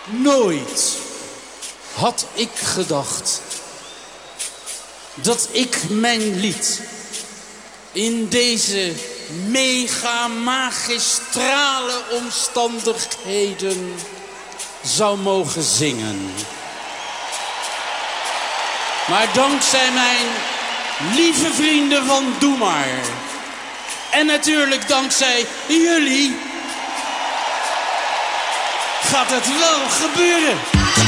Nooit had ik gedacht dat ik mijn lied in deze mega magistrale omstandigheden zou mogen zingen. Maar dankzij mijn lieve vrienden van Doe Maar en natuurlijk dankzij jullie gaat het wel gebeuren.